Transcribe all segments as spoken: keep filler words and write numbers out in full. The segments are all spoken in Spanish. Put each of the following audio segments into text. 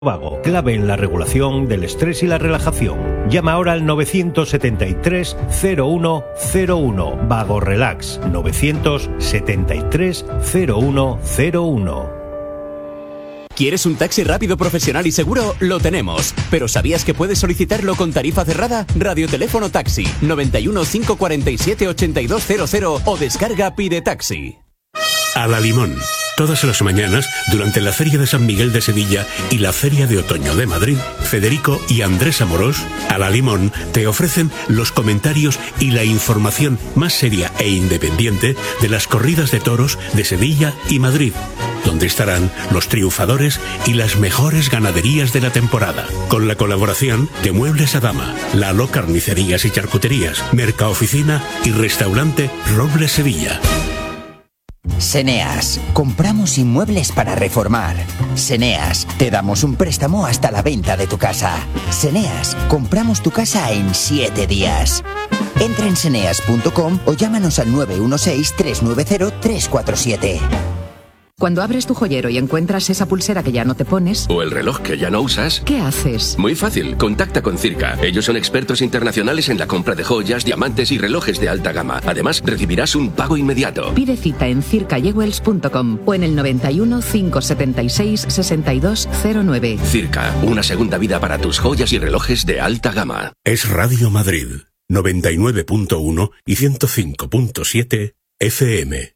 Vago, clave en la regulación del estrés y la relajación. Llama ahora al novecientos setenta y tres cero uno cero uno. Vago Relax. novecientos setenta y tres cero uno cero uno. ¿Quieres un taxi rápido, profesional y seguro? Lo tenemos. ¿Pero sabías que puedes solicitarlo con tarifa cerrada? Radioteléfono Taxi. noventa y uno, cinco cuarenta y siete, ochenta y dos cero cero o descarga Pide Taxi. A la Limón. Todas las mañanas, durante la Feria de San Miguel de Sevilla y la Feria de Otoño de Madrid, Federico y Andrés Amorós, A la Limón, te ofrecen los comentarios y la información más seria e independiente de las corridas de toros de Sevilla y Madrid, donde estarán los triunfadores y las mejores ganaderías de la temporada, con la colaboración de Muebles Adama, Lalo Carnicerías y Charcuterías, Mercaoficina y Restaurante Robles Sevilla. Seneas, compramos inmuebles para reformar. Seneas, te damos un préstamo hasta la venta de tu casa. Seneas, compramos tu casa en siete días. Entra en seneas punto com o llámanos al nueve uno seis, tres nueve cero, tres cuatro siete. Cuando abres tu joyero y encuentras esa pulsera que ya no te pones... o el reloj que ya no usas... ¿qué haces? Muy fácil, contacta con Circa. Ellos son expertos internacionales en la compra de joyas, diamantes y relojes de alta gama. Además, recibirás un pago inmediato. Pide cita en circa jewels punto com o en el noventa y uno, cinco setenta y seis, sesenta y dos cero nueve. Circa, una segunda vida para tus joyas y relojes de alta gama. Es Radio Madrid, noventa y nueve punto uno y ciento cinco punto siete F M.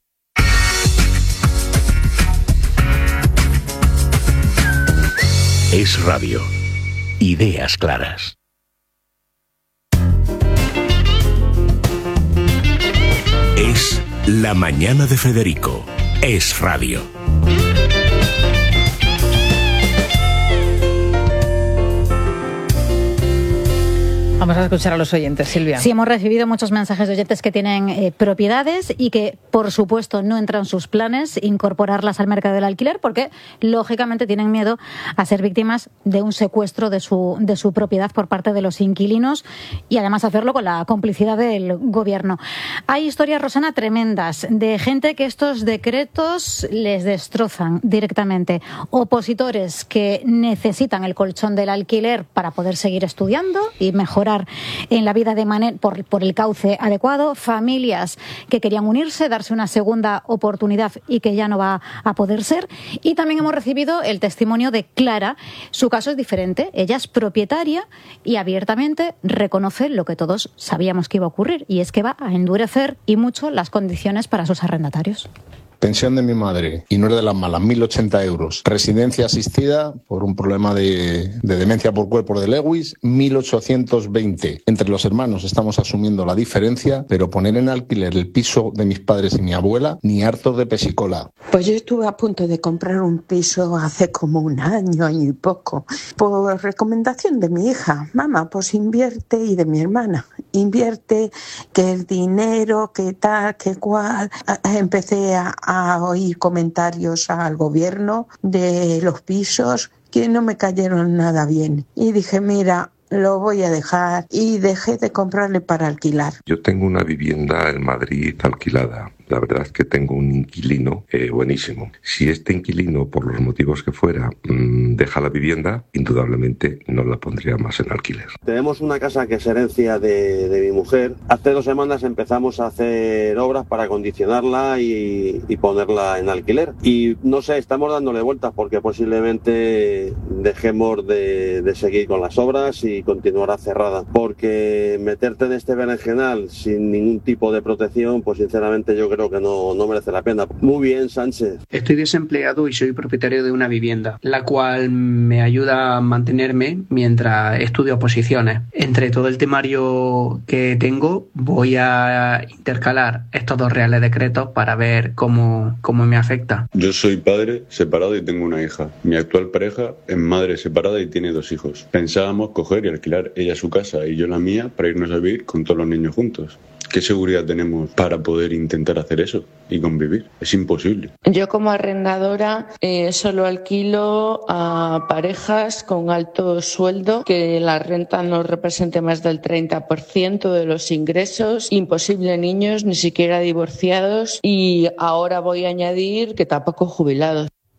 Es radio. Ideas claras. Es La Mañana de Federico. Es radio. Vamos a escuchar a los oyentes, Silvia. Sí, hemos recibido muchos mensajes de oyentes que tienen eh, propiedades y que, por supuesto, no entran en sus planes incorporarlas al mercado del alquiler porque, lógicamente, tienen miedo a ser víctimas de un secuestro de su, de su propiedad por parte de los inquilinos y, además, hacerlo con la complicidad del gobierno. Hay historias, Rosana, tremendas de gente que estos decretos les destrozan directamente. Opositores que necesitan el colchón del alquiler para poder seguir estudiando y mejorar en la vida de manera por, por el cauce adecuado, familias que querían unirse, darse una segunda oportunidad y que ya no va a poder ser. Y también hemos recibido el testimonio de Clara. Su caso es diferente. Ella es propietaria y abiertamente reconoce lo que todos sabíamos que iba a ocurrir, y es que va a endurecer y mucho las condiciones para sus arrendatarios. Pensión de mi madre, y no es de las malas, mil ochenta euros. Residencia asistida por un problema de, de demencia por cuerpo de Lewis, mil ochocientos veinte. Entre los hermanos estamos asumiendo la diferencia, pero poner en alquiler el piso de mis padres y mi abuela, ni hartos de pesicola. Pues yo estuve a punto de comprar un piso hace como un año, año y poco, por recomendación de mi hija. Mamá, pues invierte, y de mi hermana. Invierte, que el dinero, que tal, que cual. Empecé a a oír comentarios al gobierno de los pisos que no me cayeron nada bien. Y dije, mira, lo voy a dejar, y dejé de comprarle para alquilar. Yo tengo una vivienda en Madrid alquilada. La verdad es que tengo un inquilino eh, buenísimo. Si este inquilino, por los motivos que fuera, mmm, deja la vivienda, indudablemente no la pondría más en alquiler. Tenemos una casa que es herencia de, de mi mujer. Hace dos semanas empezamos a hacer obras para acondicionarla y, y ponerla en alquiler. Y no sé, estamos dándole vueltas porque posiblemente dejemos de, de seguir con las obras y continuará cerrada. Porque meterte en este berenjenal sin ningún tipo de protección, pues sinceramente yo creo creo que no, no merece la pena. Muy bien, Sánchez. Estoy desempleado y soy propietario de una vivienda, la cual me ayuda a mantenerme mientras estudio oposiciones. Entre todo el temario que tengo, voy a intercalar estos dos reales decretos para ver cómo, cómo me afecta. Yo soy padre separado y tengo una hija. Mi actual pareja es madre separada y tiene dos hijos. Pensábamos coger y alquilar ella su casa y yo la mía para irnos a vivir con todos los niños juntos. ¿Qué seguridad tenemos para poder intentar hacer eso y convivir? Es imposible. Yo como arrendadora eh, solo alquilo a parejas con alto sueldo, que la renta no represente más del treinta por ciento de los ingresos. Imposible niños, ni siquiera divorciados, y ahora voy a añadir que tampoco jubilados.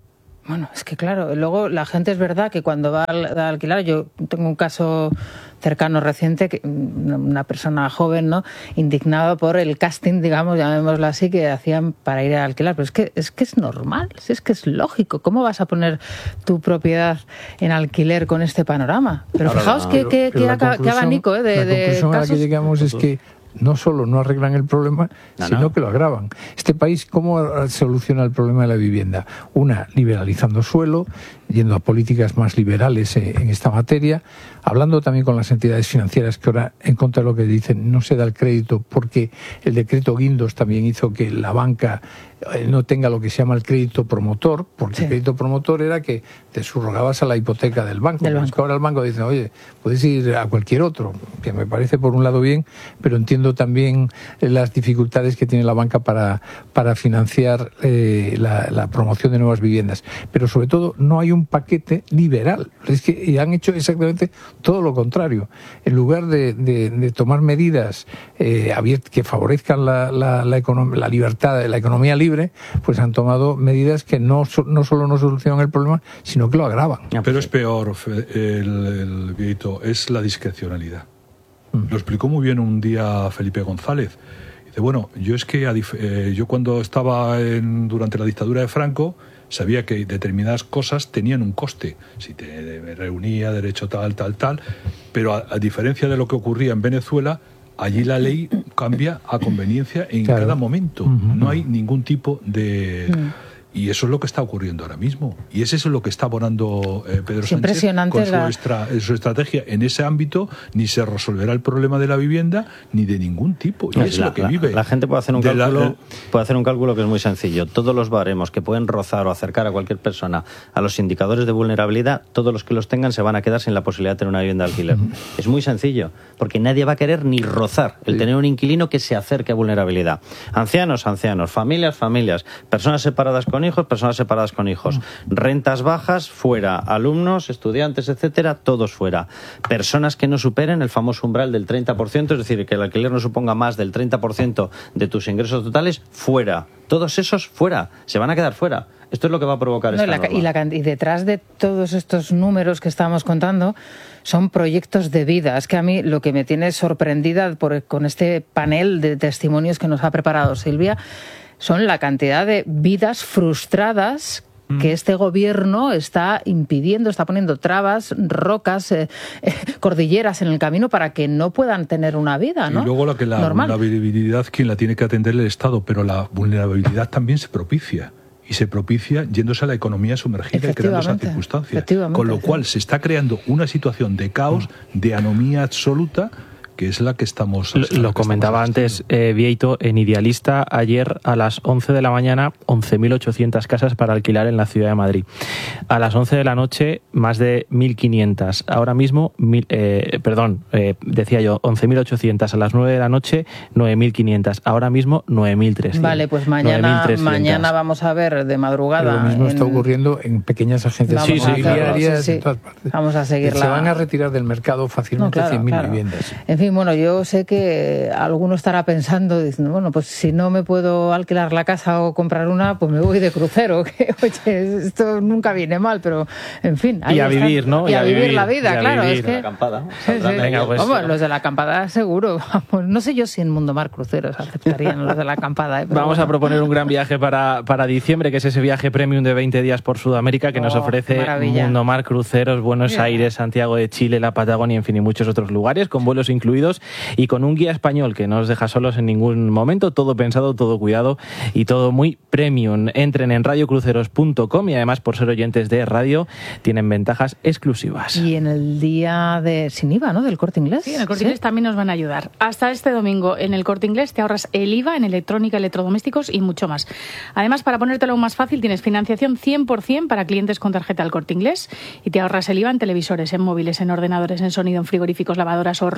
Bueno, es que claro, luego la gente es verdad que cuando va a alquilar, yo tengo un caso cercano reciente, que una persona joven, ¿no?, indignada por el casting, digamos, llamémoslo así, que hacían para ir a alquilar. Pero es que es que es normal, es que es lógico. ¿Cómo vas a poner tu propiedad en alquiler con este panorama? Pero Ahora, fijaos no, que, que, que, aca- que abanico ¿eh? de, la de conclusión casos. a la que llegamos es que no solo no arreglan el problema, no, sino no. que lo agravan. Este país, ¿cómo soluciona el problema de la vivienda? Una, liberalizando suelo, yendo a políticas más liberales en esta materia, hablando también con las entidades financieras que ahora, en contra de lo que dicen, no se da el crédito porque el decreto Guindos también hizo que la banca no tenga lo que se llama el crédito promotor, porque sí. el crédito promotor era que te subrogabas a la hipoteca del banco. Del banco. Es que ahora el banco dice, oye, puedes ir a cualquier otro, que me parece por un lado bien, pero entiendo también las dificultades que tiene la banca para, para financiar eh, la, la promoción de nuevas viviendas. Pero sobre todo no hay un paquete liberal. Es que han hecho exactamente todo lo contrario. En lugar de, de, de tomar medidas eh, abiert- que favorezcan la, la, la, econom- la libertad, la economía libre, pues han tomado medidas que no, so- no solo no solucionan el problema, sino que lo agravan. Pero es peor, el, el Vieito, es la discrecionalidad. Mm. Lo explicó muy bien un día Felipe González. Dice, bueno, yo es que a dif- eh, yo cuando estaba en, durante la dictadura de Franco, sabía que determinadas cosas tenían un coste, si te reunía, derecho tal, tal, tal, pero a, a diferencia de lo que ocurría en Venezuela, allí la ley cambia a conveniencia en claro. cada momento. Uh-huh. No hay ningún tipo de... Uh-huh. Y eso es lo que está ocurriendo ahora mismo. Y es eso lo que está abonando eh, Pedro es Sánchez con su, la... extra, su estrategia. En ese ámbito ni se resolverá el problema de la vivienda ni de ningún tipo. Y no, es la, lo que la, vive. La gente puede hacer un cálculo, la, puede hacer un cálculo que es muy sencillo. Todos los baremos que pueden rozar o acercar a cualquier persona a los indicadores de vulnerabilidad, todos los que los tengan se van a quedar sin la posibilidad de tener una vivienda de alquiler. Uh-huh. Es muy sencillo, porque nadie va a querer ni rozar el sí. tener un inquilino que se acerque a vulnerabilidad. Ancianos, ancianos, familias, familias, personas separadas con hijos, personas separadas con hijos, rentas bajas, fuera, alumnos, estudiantes, etcétera, todos fuera. Personas que no superen el famoso umbral del treinta por ciento, es decir, que el alquiler no suponga más del treinta por ciento de tus ingresos totales, fuera. Todos esos fuera, se van a quedar fuera. Esto es lo que va a provocar no, esta la, norma. Y, la, y detrás de todos estos números que estábamos contando son proyectos de vida. Es que a mí lo que me tiene sorprendida por, con este panel de testimonios que nos ha preparado Silvia son la cantidad de vidas frustradas que este gobierno está impidiendo, está poniendo trabas, rocas, eh, eh, cordilleras en el camino para que no puedan tener una vida, ¿no? Y luego la que la normal. vulnerabilidad, quien la tiene que atender el Estado, pero la vulnerabilidad también se propicia. Y se propicia yéndose a la economía sumergida y creando esas circunstancias. Con lo cual se está creando una situación de caos, de anomía absoluta, que es la que estamos... Lo, lo que comentaba estamos antes eh, Vieito, en Idealista, ayer a las once de la mañana, once mil ochocientas casas para alquilar en la ciudad de Madrid. A las once de la noche, más de mil quinientas. Ahora mismo, mil, eh, perdón, eh, decía yo, once mil ochocientas. A las nueve de la noche, nueve mil quinientas. Ahora mismo, nueve mil trescientas. Vale, pues mañana, mañana vamos a ver de madrugada... Pero lo mismo en... está ocurriendo en pequeñas agencias inmobiliarias, sí, sí, sí. en todas partes. Vamos a seguirla. Se van a retirar del mercado fácilmente no, claro, cien mil claro. viviendas. En fin, bueno, yo sé que alguno estará pensando, diciendo, bueno, pues si no me puedo alquilar la casa o comprar una, pues me voy de crucero, que oye, esto nunca viene mal, pero en fin. Ahí y a están. vivir, ¿no? Y, y a vivir, vivir la vida, claro. Vivir. Es que... La acampada. Sí, sí. Venga, pues, Vamos, los de la acampada seguro. Vamos, no sé yo si en Mundomar Cruceros aceptarían los de la acampada. ¿eh? Vamos bueno. a proponer un gran viaje para, para diciembre, que es ese viaje premium de veinte días por Sudamérica que oh, nos ofrece Mundomar Cruceros, Buenos yeah. Aires, Santiago de Chile, la Patagonia, en fin, y muchos otros lugares, con vuelos incluidos y con un guía español que no os deja solos en ningún momento, todo pensado, todo cuidado y todo muy premium. Entren en radio cruceros punto com y además, por ser oyentes de radio, tienen ventajas exclusivas. Y en el día de sin I V A, ¿no?, del Corte Inglés. Sí, en el Corte ¿Sí? Inglés también nos van a ayudar. Hasta este domingo en el Corte Inglés te ahorras el I V A en electrónica, electrodomésticos y mucho más. Además, para ponértelo aún más fácil, tienes financiación cien por ciento para clientes con tarjeta del Corte Inglés y te ahorras el I V A en televisores, en móviles, en ordenadores, en sonido, en frigoríficos, lavadoras, hornos,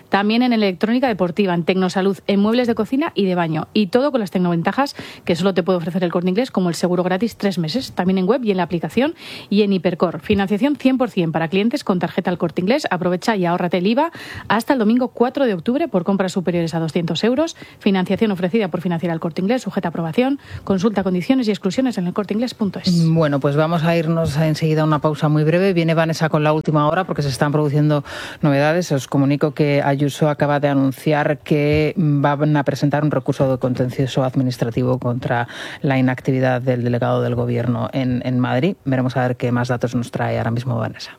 también en electrónica deportiva, en Tecnosalud, en muebles de cocina y de baño. Y todo con las tecnoventajas que solo te puede ofrecer el Corte Inglés, como el seguro gratis tres meses, también en web y en la aplicación y en Hipercor. Financiación cien por ciento para clientes con tarjeta El Corte Inglés. Aprovecha y ahórrate el I V A hasta el domingo cuatro de octubre por compras superiores a doscientos euros. Financiación ofrecida por Financiera El Corte Inglés, sujeta a aprobación. Consulta condiciones y exclusiones en el corte inglés punto es. Bueno, pues vamos a irnos enseguida a una pausa muy breve. Viene Vanessa con la última hora porque se están produciendo novedades. Os comunico que Ayuso acaba de anunciar que van a presentar un recurso de contencioso administrativo contra la inactividad del delegado del Gobierno en, en Madrid. Veremos a ver qué más datos nos trae ahora mismo Vanessa.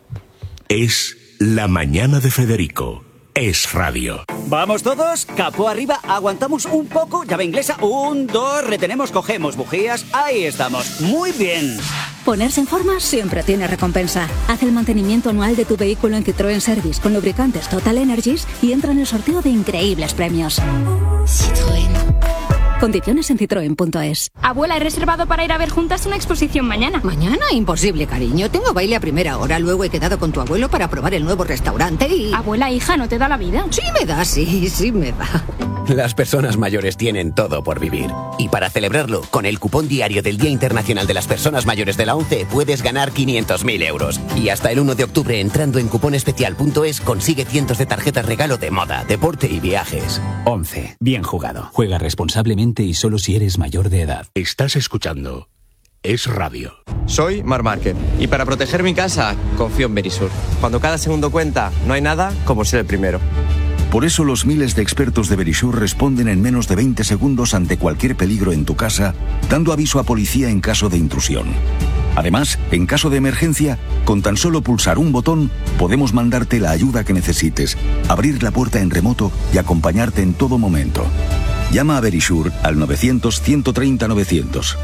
Es La Mañana de Federico. Es radio. ¿Vamos todos? Capó arriba, aguantamos un poco, llave inglesa, un, dos, retenemos, cogemos bujías, ahí estamos, muy bien. Ponerse en forma siempre tiene recompensa. Haz el mantenimiento anual de tu vehículo en Citroën Service con lubricantes Total Energies y entra en el sorteo de increíbles premios. Citroën. Condiciones en citroen punto es. Abuela, he reservado para ir a ver juntas una exposición mañana. ¿Mañana? Imposible, cariño. Tengo baile a primera hora. Luego he quedado con tu abuelo para probar el nuevo restaurante y... Abuela, hija, ¿no te da la vida? Sí me da, sí, sí me da. Las personas mayores tienen todo por vivir. Y para celebrarlo, con el cupón diario del Día Internacional de las Personas Mayores de la ONCE puedes ganar quinientos mil euros. Y hasta el uno de octubre, entrando en cuponespecial punto es, consigue cientos de tarjetas regalo de moda, deporte y viajes. ONCE. Bien jugado. Juega responsablemente y solo si eres mayor de edad. Estás escuchando Es Radio. Soy Mar Márquez y para proteger mi casa confío en Verisur. Cuando cada segundo cuenta, no hay nada como ser el primero. Por eso los miles de expertos de Verisur responden en menos de veinte segundos ante cualquier peligro en tu casa, dando aviso a policía en caso de intrusión. Además, en caso de emergencia, con tan solo pulsar un botón, podemos mandarte la ayuda que necesites, abrir la puerta en remoto y acompañarte en todo momento. Llama a Verisur al novecientos, ciento treinta, novecientos.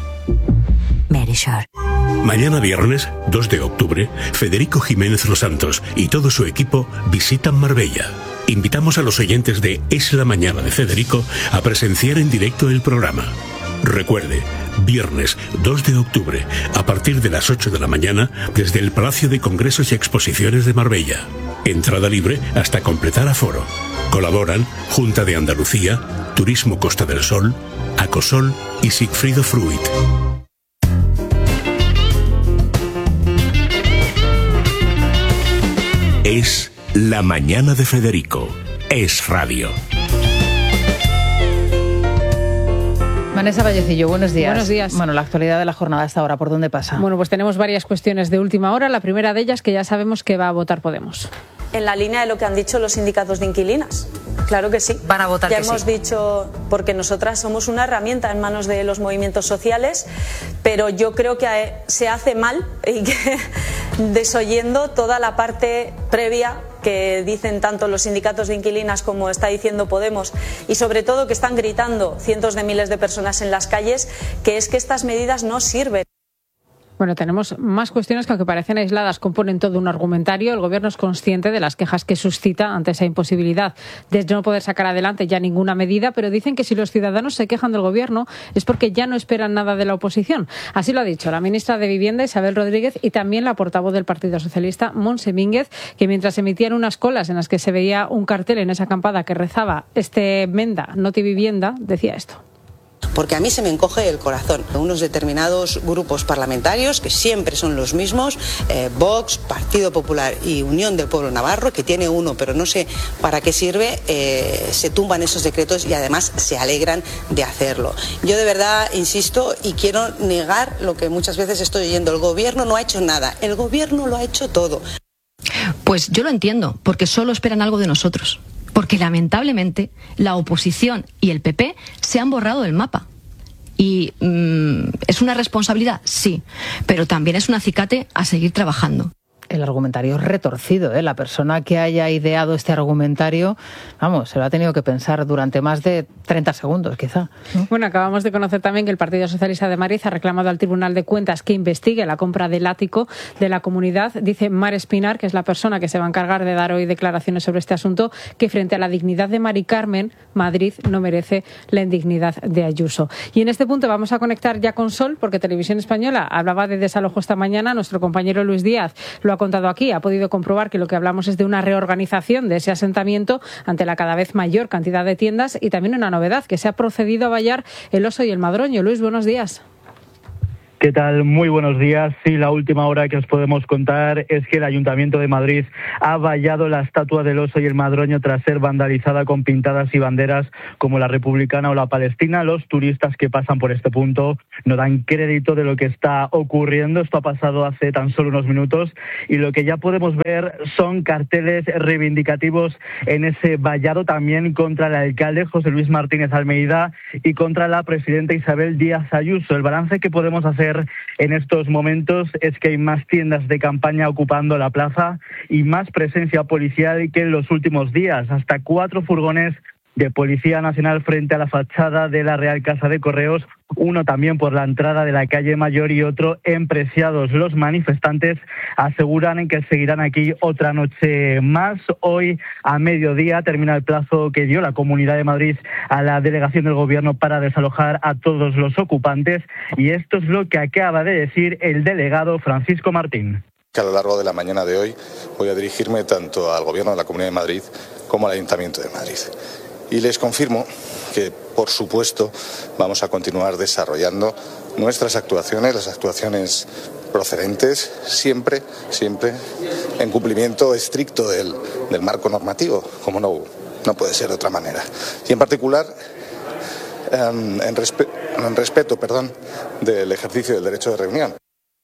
Verisur. Mañana viernes, dos de octubre, Federico Jiménez Los Santos y todo su equipo visitan Marbella. Invitamos a los oyentes de Es la Mañana de Federico a presenciar en directo el programa. Recuerde, viernes dos de octubre, a partir de las ocho de la mañana, desde el Palacio de Congresos y Exposiciones de Marbella. Entrada libre hasta completar aforo. Colaboran Junta de Andalucía, Turismo Costa del Sol, Acosol y Sigfrido Fruit. Es La Mañana de Federico. Es radio. Vanessa Vallecillo, buenos días. Buenos días. Bueno, la actualidad de la jornada hasta ahora, ¿por dónde pasa? Bueno, pues tenemos varias cuestiones de última hora. La primera de ellas, que ya sabemos que va a votar Podemos. En la línea de lo que han dicho los sindicatos de inquilinas. Claro que sí. Van a votar ya que hemos sí. dicho, porque nosotras somos una herramienta en manos de los movimientos sociales, pero yo creo que se hace mal y que desoyendo toda la parte previa que dicen tanto los sindicatos de inquilinas como está diciendo Podemos, y sobre todo que están gritando cientos de miles de personas en las calles, que es que estas medidas no sirven. Bueno, tenemos más cuestiones que, aunque parecen aisladas, componen todo un argumentario. El Gobierno es consciente de las quejas que suscita ante esa imposibilidad de no poder sacar adelante ya ninguna medida, pero dicen que si los ciudadanos se quejan del Gobierno es porque ya no esperan nada de la oposición. Así lo ha dicho la ministra de Vivienda, Isabel Rodríguez, y también la portavoz del Partido Socialista, Montse Mínguez, que mientras emitían unas colas en las que se veía un cartel en esa acampada que rezaba "Este Menda, Noti Vivienda", decía esto. Porque a mí se me encoge el corazón. Unos determinados grupos parlamentarios, que siempre son los mismos, eh, Vox, Partido Popular y Unión del Pueblo Navarro, que tiene uno pero no sé para qué sirve, eh, se tumban esos decretos y además se alegran de hacerlo. Yo de verdad insisto y quiero negar lo que muchas veces estoy oyendo. El Gobierno no ha hecho nada, el Gobierno lo ha hecho todo. Pues yo lo entiendo, porque solo esperan algo de nosotros. Porque lamentablemente la oposición y el P P se han borrado del mapa. Y mmm, ¿es una responsabilidad? Sí, pero también es un acicate a seguir trabajando. El argumentario es retorcido, ¿eh? La persona que haya ideado este argumentario, vamos, se lo ha tenido que pensar durante más de treinta segundos, quizá, ¿no? Bueno, acabamos de conocer también que el Partido Socialista de Madrid ha reclamado al Tribunal de Cuentas que investigue la compra del ático de la comunidad. Dice Mar Espinar, que es la persona que se va a encargar de dar hoy declaraciones sobre este asunto, que frente a la dignidad de Mari Carmen, Madrid no merece la indignidad de Ayuso. Y en este punto vamos a conectar ya con Sol, porque Televisión Española hablaba de desalojo esta mañana. Nuestro compañero Luis Díaz lo ha contado aquí, ha podido comprobar que lo que hablamos es de una reorganización de ese asentamiento ante la cada vez mayor cantidad de tiendas y también una novedad, que se ha procedido a vallar el Oso y el Madroño. Luis, buenos días. ¿Qué tal? Muy buenos días. Sí, la última hora que os podemos contar es que el Ayuntamiento de Madrid ha vallado la estatua del Oso y el Madroño tras ser vandalizada con pintadas y banderas como la republicana o la palestina. Los turistas que pasan por este punto no dan crédito de lo que está ocurriendo. Esto ha pasado hace tan solo unos minutos y lo que ya podemos ver son carteles reivindicativos en ese vallado, también contra el alcalde José Luis Martínez Almeida y contra la presidenta Isabel Díaz Ayuso. El balance que podemos hacer en estos momentos es que hay más tiendas de campaña ocupando la plaza y más presencia policial que en los últimos días. Hasta cuatro furgones de Policía Nacional frente a la fachada de la Real Casa de Correos, uno también por la entrada de la calle Mayor y otro en Preciados. Los manifestantes aseguran que seguirán aquí otra noche más. Hoy a mediodía termina el plazo que dio la Comunidad de Madrid a la delegación del Gobierno para desalojar a todos los ocupantes, y esto es lo que acaba de decir el delegado Francisco Martín. Que a lo largo de la mañana de hoy voy a dirigirme tanto al Gobierno de la Comunidad de Madrid como al Ayuntamiento de Madrid. Y les confirmo que, por supuesto, vamos a continuar desarrollando nuestras actuaciones, las actuaciones procedentes, siempre, siempre en cumplimiento estricto del, del marco normativo, como no, no puede ser de otra manera. Y en particular, en, en, respe, en respeto perdón, del ejercicio del derecho de reunión.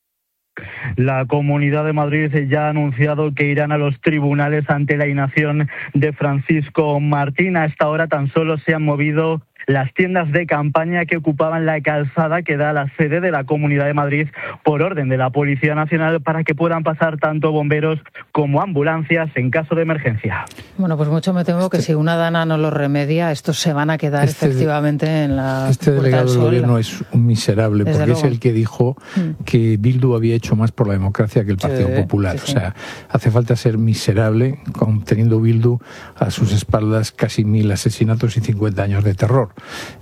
La Comunidad de Madrid ya ha anunciado que irán a los tribunales ante la inacción de Francisco Martín. A esta hora tan solo se han movido las tiendas de campaña que ocupaban la calzada que da a la sede de la Comunidad de Madrid por orden de la Policía Nacional para que puedan pasar tanto bomberos como ambulancias en caso de emergencia. Bueno, pues mucho me temo que este, si una dana no lo remedia, estos se van a quedar este, efectivamente en la Este delegado del Gobierno es un miserable, Desde porque luego. es el que dijo mm. que Bildu había hecho más por la democracia que el Partido sí, Popular. Sí, sí. O sea, hace falta ser miserable con, teniendo Bildu a sus espaldas casi mil asesinatos y cincuenta años de terror.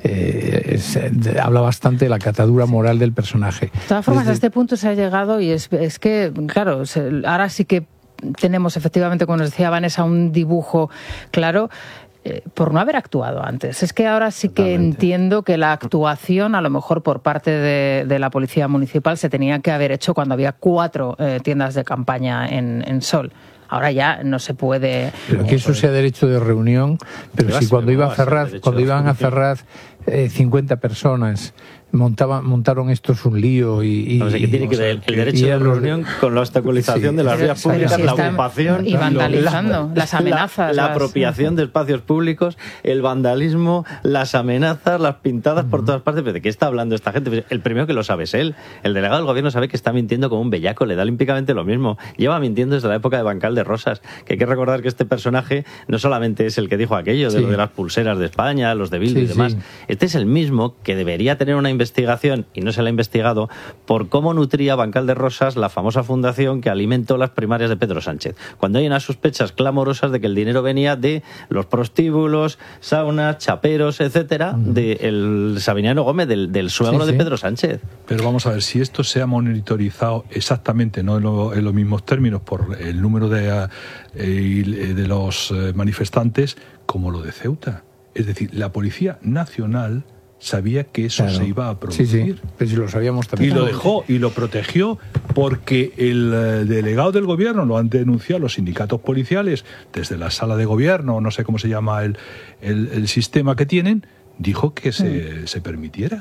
Eh, es, de, habla bastante de la catadura moral del personaje. De todas formas, Desde... a este punto se ha llegado y es, es que, claro, se, ahora sí que tenemos efectivamente, como nos decía Vanessa, un dibujo claro eh, por no haber actuado antes. Es que ahora sí que Totalmente. entiendo que la actuación, a lo mejor por parte de, de la Policía Municipal, se tenía que haber hecho cuando había cuatro eh, tiendas de campaña en, en Sol. Ahora ya no se puede... Pero que eso sea derecho de reunión, pero si cuando iba a Ferraz, cuando iban a Ferraz eh, cincuenta personas montaban, montaron estos un lío y... y no sé qué tiene que ver el derecho de reunión con la obstaculización sí, de las vías públicas, si la ocupación... Y vandalizando, la, las amenazas. La, la las... apropiación de espacios públicos, el vandalismo, las amenazas, las pintadas por todas partes. ¿Pero de qué está hablando esta gente? El primero que lo sabe es él. El delegado del Gobierno sabe que está mintiendo como un bellaco, le da olímpicamente lo mismo. Lleva mintiendo desde la época de Bancal de Rosas, que hay que recordar que este personaje no solamente es el que dijo aquello de, sí. lo de las pulseras de España, los de Bildu sí, y demás. Sí. Este es el mismo que debería tener una investigación, y no se la ha investigado, por cómo nutría Bancal de Rosas la famosa fundación que alimentó las primarias de Pedro Sánchez. Cuando hay unas sospechas clamorosas de que el dinero venía de los prostíbulos, saunas, chaperos, etcétera, uh-huh. del Sabiniano Gómez, del, del suegro sí, sí. de Pedro Sánchez. Pero vamos a ver, si esto se ha monitorizado exactamente, no en, lo, en los mismos términos, por el número de, eh, de los manifestantes, como lo de Ceuta. Es decir, la Policía Nacional sabía que eso claro. se iba a producir. Sí, sí, pero si lo sabíamos también. Y lo dejó y lo protegió porque el eh, delegado del Gobierno lo han denunciado los sindicatos policiales desde la sala de Gobierno, no sé cómo se llama el, el, el sistema que tienen, dijo que se, mm. se permitiera.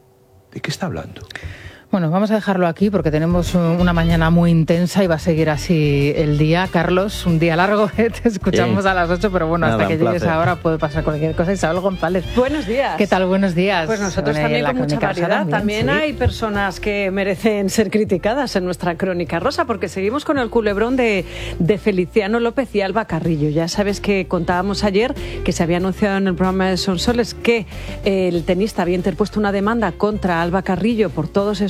¿De qué está hablando? Bueno, vamos a dejarlo aquí porque tenemos una mañana muy intensa y va a seguir así el día. Carlos, un día largo, ¿eh? Te escuchamos sí. a las ocho, pero bueno, Nada, hasta que llegues placer. ahora puede pasar cualquier cosa. Isabel González. Buenos días. ¿Qué tal? Buenos días. Pues nosotros eh, también con mucha variedad. También, también sí. hay personas que merecen ser criticadas en nuestra Crónica Rosa, porque seguimos con el culebrón de, de Feliciano López y Alba Carrillo. Ya sabes que contábamos ayer que se había anunciado en el programa de Sonsoles que el tenista había interpuesto una demanda contra Alba Carrillo por todos esos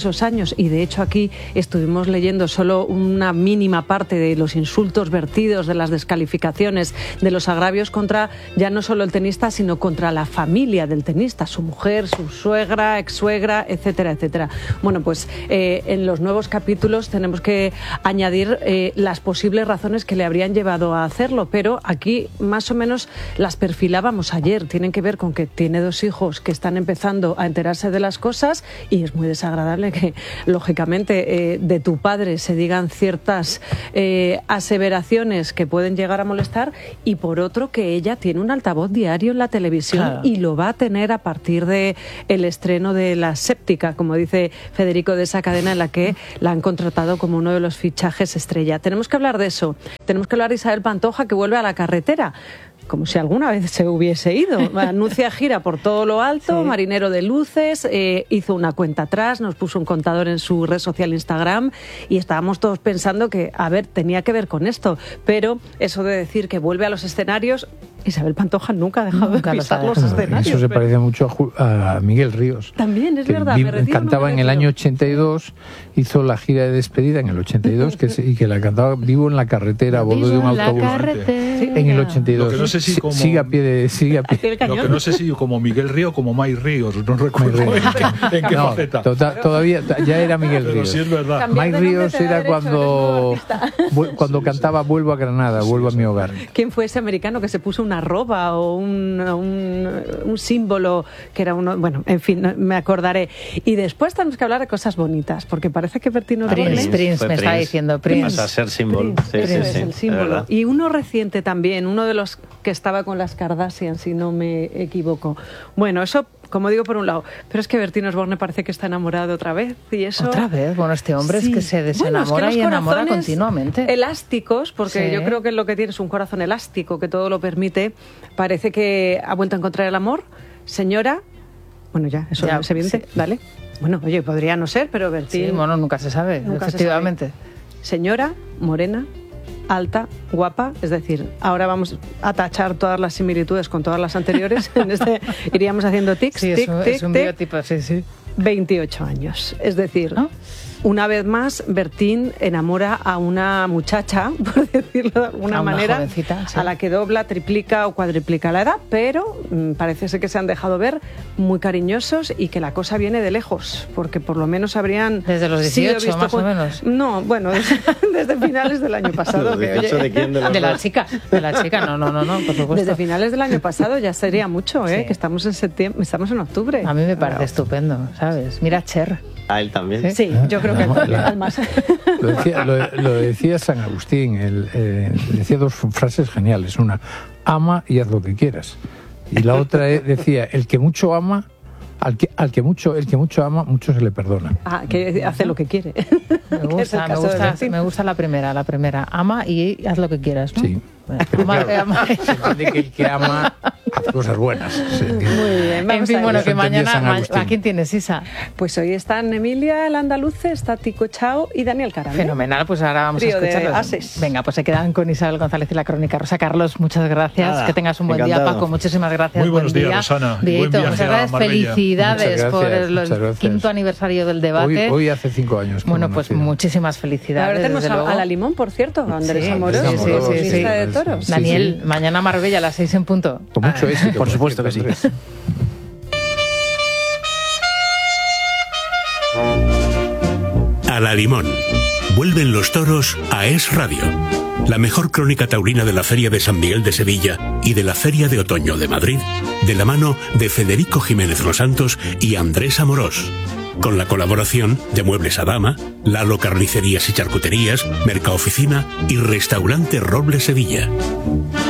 esos años, y de hecho aquí estuvimos leyendo solo una mínima parte de los insultos vertidos, de las descalificaciones, de los agravios contra ya no solo el tenista, sino contra la familia del tenista, su mujer, su suegra, ex-suegra, etcétera, etcétera. Bueno, pues eh, en los nuevos capítulos tenemos que añadir eh, las posibles razones que le habrían llevado a hacerlo, pero aquí más o menos las perfilábamos ayer. Tienen que ver con que tiene dos hijos que están empezando a enterarse de las cosas, y es muy desagradable que, lógicamente, eh, de tu padre se digan ciertas eh, aseveraciones que pueden llegar a molestar, y por otro que ella tiene un altavoz diario en la televisión, claro, y lo va a tener a partir de el estreno de La Séptica, como dice Federico, de esa cadena en la que la han contratado como uno de los fichajes estrella. Tenemos que hablar de eso. Tenemos que hablar de Isabel Pantoja, que vuelve a la carretera, como si alguna vez se hubiese ido. Anuncia gira por todo lo alto, sí. Marinero de luces, eh, hizo una cuenta atrás, nos puso un contador en su red social Instagram, y estábamos todos pensando que, a ver, tenía que ver con esto, pero eso de decir que vuelve a los escenarios, Isabel Pantoja nunca ha dejado nunca de pisar los escenarios. Eso se pero... parece mucho a, Ju a Miguel Ríos. También, es verdad. Me cantaba en el año ochenta y dos, hizo la gira de despedida en el ochenta y dos, que se, y que la cantaba Vivo en la carretera, a bordo de un autobús. Sí, en el ochenta y dos. Lo que no sé si como... Sigue a pie de... Sigue a pie. Lo que no sé si como Miguel Ríos o como Mike Ríos, no recuerdo en qué, en qué no, faceta. Tota, todavía, ya era Miguel Ríos. Pero sí es verdad. Mike Ríos era cuando, cuando cantaba Vuelvo a Granada, sí, vuelvo a mi hogar. ¿Quién fue ese americano que se puso una arroba o un, un, un símbolo que era uno? Bueno, en fin, me acordaré. Y después tenemos que hablar de cosas bonitas, porque parece que Bertino Prince, Prince, Prince me está diciendo Prince. Pasa a ser símbolo. Prince, sí, Prince sí, es sí, el símbolo. Y uno reciente también, uno de los que estaba con las Kardashian, si no me equivoco. Bueno, eso, como digo, por un lado. Pero es que Bertino Osborne parece que está enamorado otra vez. Y eso... ¿Otra vez? Bueno, este hombre sí. es que se desenamora bueno, es que y enamora continuamente. Elásticos, porque sí. yo creo que lo que tiene es un corazón elástico, que todo lo permite. Parece que ha vuelto a encontrar el amor. Señora, bueno, ya, eso ya, es evidente, sí. ¿Vale? Bueno, oye, podría no ser, pero Bertino... Sí, bueno, nunca se sabe, nunca efectivamente. Se sabe. Señora, morena, alta, guapa, es decir, ahora vamos a tachar todas las similitudes con todas las anteriores. En este iríamos haciendo tics, sí, tic, es un, tic, es un tic. biotipo, sí, sí. veintiocho años, es decir, ¿no? Una vez más, Bertín enamora a una muchacha, por decirlo de alguna a manera, sí. a la que dobla, triplica o cuadriplica la edad, pero mmm, parece ser que se han dejado ver muy cariñosos y que la cosa viene de lejos, porque por lo menos habrían... Desde los dieciocho, visto más con... o menos. No, bueno, desde, desde finales del año pasado. Que, oye, ¿de quién? De, de la chica, de la chica, no, no, no, no, por supuesto. Desde finales del año pasado ya sería mucho, ¿eh? Sí. Que estamos en septiembre, estamos en octubre. A mí me parece Pero... estupendo, ¿sabes? Mira Cher. A él también. Sí, yo creo que al más. Lo decía, lo, lo decía San Agustín, el, eh, decía dos frases geniales. Una, ama y haz lo que quieras. Y la otra decía, el que mucho ama, al que, al que mucho, el que mucho ama, mucho se le perdona. Ah, que hace lo que quiere. Me gusta, me gusta, me gusta la primera, la primera. Ama y haz lo que quieras, ¿no? Sí. Pero ama, claro, ama. Se entiende que el que ama hace cosas buenas. Muy bien. En fin, bueno, que mañana... Ma ¿A quién tienes, Isa? Pues hoy están Emilia, el andaluce, está Tico Chao y Daniel Caramel. Fenomenal, pues ahora vamos Trío a escucharlos. De ases. Venga, pues se quedan con Isabel González y la crónica. Rosa Carlos, muchas gracias. Nada, que tengas un buen encantado. día, Paco. Muchísimas gracias. Muy buenos buen días, día. Rosana. Vito, muchas gracias. Felicidades muchas por gracias, el, el gracias. quinto aniversario del debate. Hoy, hoy hace cinco años. Bueno, pues nacido. Muchísimas felicidades. Ahora tenemos a, a la Limón, por cierto, Andrés sí, Amorós, sí, sí, sí, sí, sí. de toros. Sí, Daniel, sí. Mañana Marbella a las seis en punto. Con mucho ah, éxito. Por supuesto que sí. A la Limón. Vuelven los toros a Es Radio. La mejor crónica taurina de la Feria de San Miguel de Sevilla y de la Feria de Otoño de Madrid, de la mano de Federico Jiménez Los Santos y Andrés Amorós. Con la colaboración de Muebles Adama, Lalo Carnicerías y Charcuterías, Mercaoficina y Restaurante Roble Sevilla.